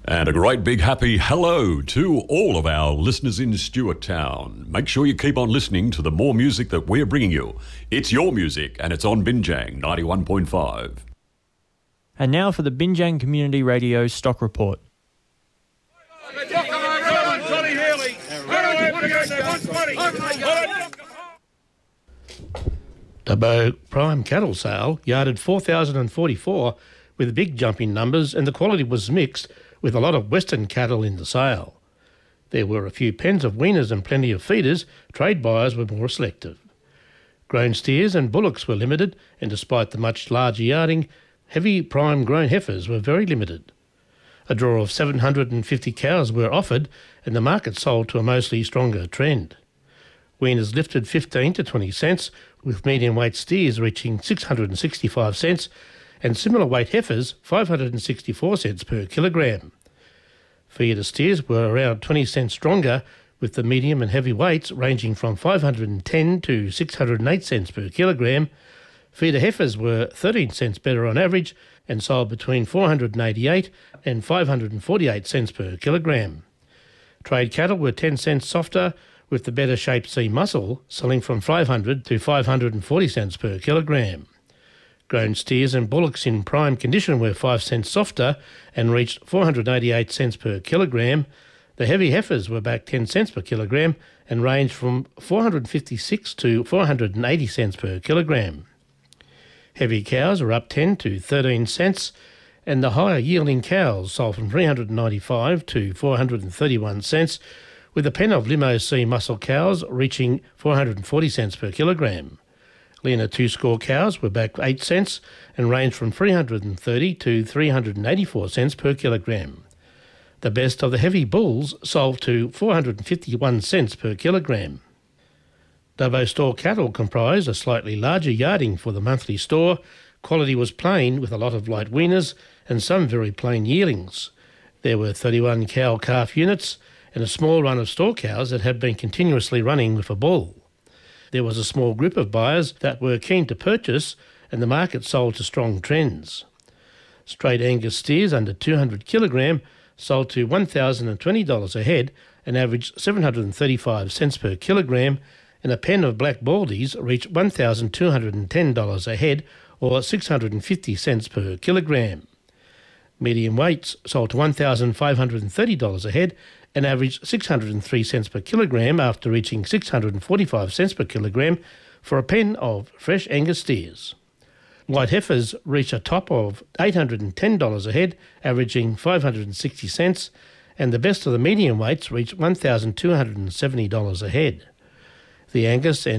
And a great big happy hello to all of our listeners in Stewart Town. Make sure you keep on listening to the more music that we're bringing you. It's your music and it's on Binjang 91.5. And now for the Binjang Community Radio Stock Report. Dubbo Prime Cattle Sale yarded 4,044 with a big jump in numbers, and the quality was mixed with a lot of Western cattle in the sale. There were a few pens of weaners and plenty of feeders. Trade buyers were more selective. Grown steers and bullocks were limited, and despite the much larger yarding, heavy prime grown heifers were very limited. A draw of 750 cows were offered, and the market sold to a mostly stronger trend. Weaners lifted 15 to 20 cents, with medium weight steers reaching 665 cents, and similar weight heifers 564 cents per kilogram. Feeder steers were around 20 cents stronger, with the medium and heavy weights ranging from 510 to 608 cents per kilogram. Feeder heifers were 13 cents better on average and sold between 488 and 548 cents per kilogram. Trade cattle were 10 cents softer, with the better shaped C muscle selling from 500 to 540 cents per kilogram. Grown steers and bullocks in prime condition were 5 cents softer and reached 488 cents per kilogram. The heavy heifers were back 10 cents per kilogram and ranged from 456 to 480 cents per kilogram. Heavy cows were up 10 to 13 cents, and the higher yielding cows sold from 395 to 431 cents, with a pen of Limo C muscle cows reaching 440 cents per kilogram. Leaner two-score cows were back 8 cents and ranged from 330 to 384 cents per kilogram. The best of the heavy bulls sold to 451 cents per kilogram. Dubbo store cattle comprised a slightly larger yarding for the monthly store. Quality was plain with a lot of light weaners and some very plain yearlings. There were 31 cow-calf units and a small run of store cows that had been continuously running with a bull. There was a small group of buyers that were keen to purchase, and the market sold to strong trends. Straight Angus steers under 200 kilogram sold to $1,020 a head and averaged 735 cents per kilogram, and a pen of black baldies reached $1,210 a head or 650 cents per kilogram. Medium weights sold to $1,530 a head and averaged 603 cents per kilogram after reaching 645 cents per kilogram for a pen of fresh Angus steers. White heifers reached a top of $810 a head, averaging 560 cents, and the best of the medium weights reached $1,270 a head. The Angus and